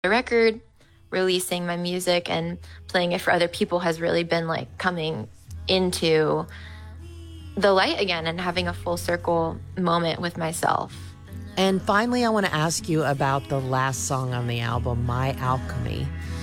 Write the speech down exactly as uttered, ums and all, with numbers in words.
the record, releasing my music and playing it for other people has really been like coming into the light again and having a full circle moment with myself. And finally, I want to ask you about the last song on the album, My Alchemy.